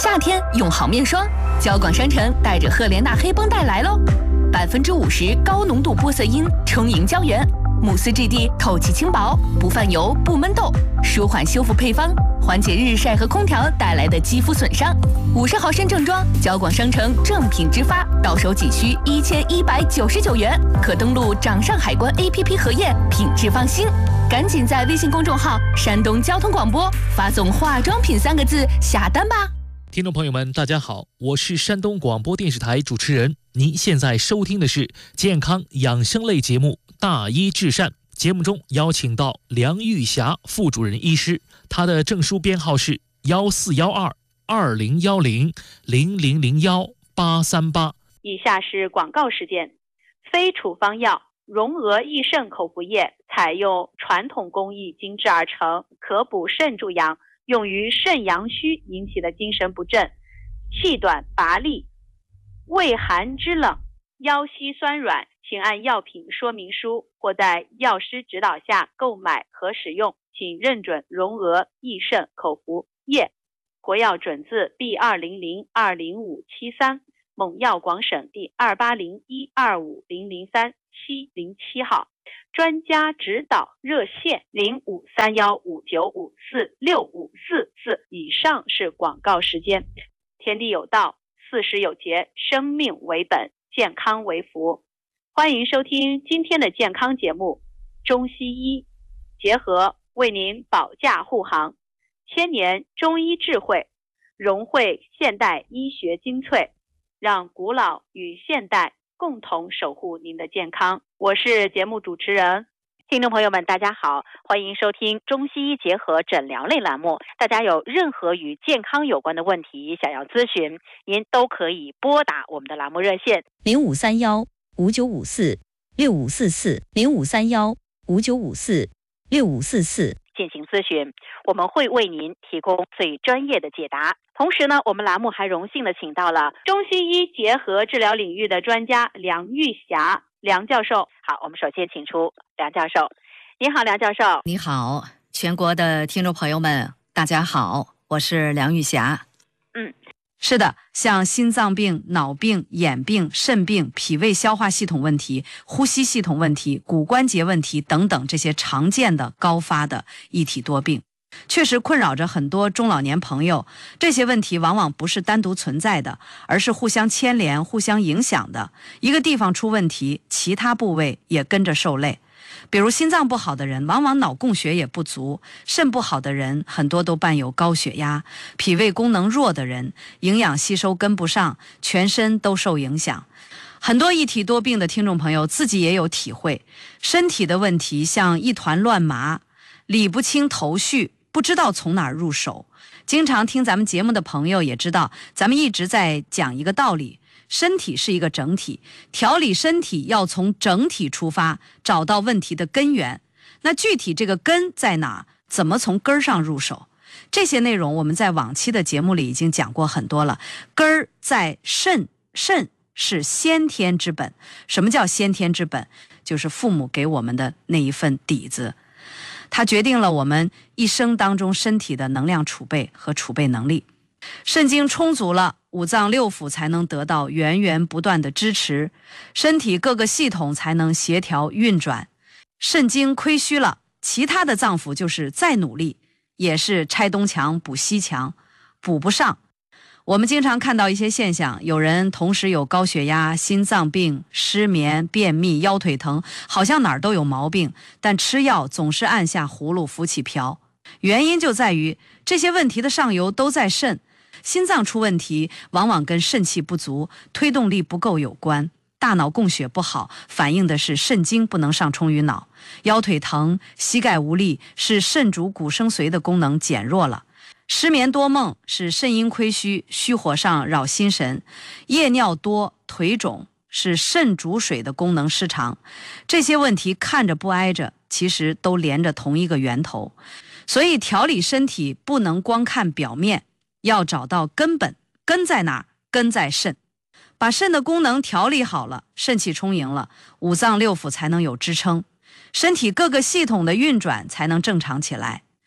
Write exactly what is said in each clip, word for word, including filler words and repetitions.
夏天用好面霜，交广商城带着赫莲娜黑绷带来喽，百分之五十高浓度玻色因充盈胶原，慕斯质地透气轻薄，不泛油不闷痘，舒缓修复配方，缓解日晒和空调带来的肌肤损伤。五十毫升正装，交广商城正品直发，到手仅需一千一百九十九元，可登录掌上海关 A P P 核验，品质放心。赶紧在微信公众号山东交通广播发送化妆品三个字下单吧。 听众朋友们大家好，我是山东广播电视台主持人，您现在收听的是健康养生类节目大医治善。节目中邀请到梁玉霞副主任医师，她的证书编号是幺四幺二二零幺零零零零幺八三八。 以下是广告时间。非处方药荣娥益肾口服液采用传统工艺精制而成，可补肾助阳，用于肾阳虚引起的精神不振、气短乏力、畏寒肢冷、腰膝酸软，请按药品说明书或在药师指导下购买和使用，请认准荣娥益肾口服液，国药准字 B 二零零二零五七三，蒙药广省第二八零一二五零零三七零七号，专家指导热线零五三幺五九五四六五四四。以上是广告时间。天地有道，四时有节，生命为本，健康为福。欢迎收听今天的健康节目，中西医结合为您保驾护航，千年中医智慧融汇现代医学精粹，让古老与现代共同守护您的健康。我是节目主持人。听众朋友们大家好，欢迎收听中西医结合诊疗类栏目。大家有任何与健康有关的问题想要咨询，您都可以拨打我们的栏目热线零五三幺五九五四六五四四零五三幺五九五四六五四四进行咨询，我们会为您提供最专业的解答。同时呢，我们栏目还荣幸的请到了中西医结合治疗领域的专家梁玉霞梁教授。好，我们首先请出梁教授。你好，梁教授。 你好，全国的听众朋友们大家好，我是梁玉霞。 嗯， 是的，像心脏病、脑病、眼病、肾病、脾胃消化系统问题、呼吸系统问题、骨关节问题等等，这些常见的高发的一体多病确实困扰着很多中老年朋友。这些问题往往不是单独存在的，而是互相牵连、互相影响的。一个地方出问题，其他部位也跟着受累。比如心脏不好的人，往往脑供血也不足；肾不好的人，很多都伴有高血压；脾胃功能弱的人，营养吸收跟不上，全身都受影响。很多一体多病的听众朋友自己也有体会，身体的问题像一团乱麻，理不清头绪，不知道从哪儿入手。经常听咱们节目的朋友也知道，咱们一直在讲一个道理，身体是一个整体，调理身体要从整体出发，找到问题的根源。那具体这个根在哪？怎么从根儿上入手？这些内容我们在往期的节目里已经讲过很多了。根儿在肾，肾是先天之本。什么叫先天之本？就是父母给我们的那一份底子，它决定了我们一生当中身体的能量储备和储备能力。肾精充足了，五脏六腑才能得到源源不断的支持，身体各个系统才能协调运转。肾精亏虚了，其他的脏腑就是再努力也是拆东墙补西墙，补不上。我们经常看到一些现象，有人同时有高血压、心脏病、失眠、便秘、腰腿疼，好像哪儿都有毛病，但吃药总是按下葫芦浮起瓢。原因就在于这些问题的上游都在肾，心脏出问题往往跟肾气不足、推动力不够有关。大脑供血不好，反映的是肾精不能上冲于脑；腰腿疼、膝盖无力，是肾主骨生髓的功能减弱了；失眠多梦是肾阴亏虚，虚火上扰心神；夜尿多、腿肿是肾主水的功能失常。这些问题看着不挨着，其实都连着同一个源头。所以调理身体不能光看表面，要找到根本。根在哪儿？根在肾。把肾的功能调理好了，肾气充盈了，五脏六腑才能有支撑，身体各个系统的运转才能正常起来。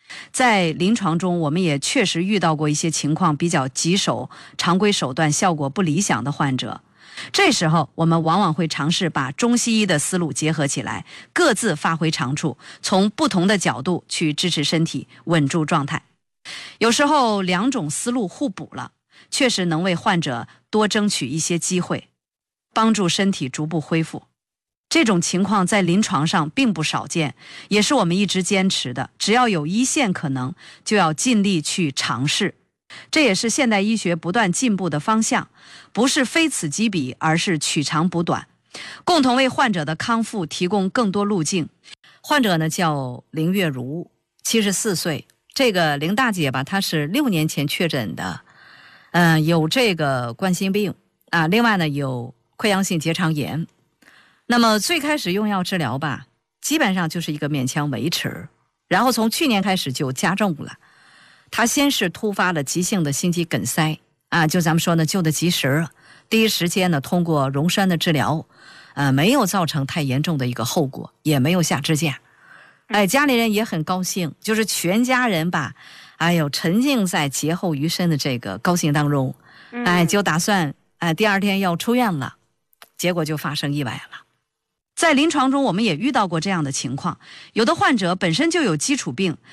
在临床中，我们也确实遇到过一些情况比较棘手、常规手段效果不理想的患者。这时候，我们往往会尝试把中西医的思路结合起来，各自发挥长处，从不同的角度去支持身体稳住状态。有时候两种思路互补了，确实能为患者多争取一些机会，帮助身体逐步恢复。这种情况在临床上并不少见，也是我们一直坚持的。只要有一线可能，就要尽力去尝试。这也是现代医学不断进步的方向，不是非此即彼，而是取长补短，共同为患者的康复提供更多路径。患者呢叫林月如，七十四岁。这个林大姐吧，她是六年前确诊的，嗯、呃，有这个冠心病啊，另外呢有溃疡性结肠炎。那么最开始用药治疗吧，基本上就是一个勉强维持，然后从去年开始就加重了。他先是突发了急性的心肌梗塞啊，就咱们说呢，救得及时，第一时间呢通过溶栓的治疗，呃，没有造成太严重的一个后果，也没有下支架。哎，家里人也很高兴，就是全家人吧，哎呦，沉浸在劫后余生的这个高兴当中，哎，就打算哎第二天要出院了，结果就发生意外了。在临床中，我们也遇到过这样的情况，有的患者本身就有基础病，